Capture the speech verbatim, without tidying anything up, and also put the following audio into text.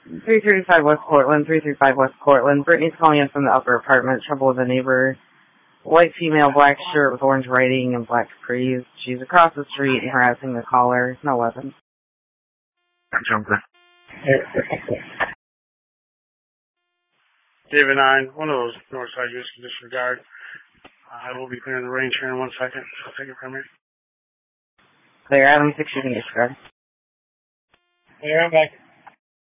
three thirty-five West Cortland, three thirty-five West Cortland. Brittany's calling in from the upper apartment. Trouble with a neighbor. White female, black shirt with orange writing and black capris. She's across the street and harassing the caller. No weapons. Jumper. David nine, one of those Northside use can disregard. I will be clearing the range here in one second. I'll take it from here. Clear, Avenue six, you can disregard. Clear, I'm back.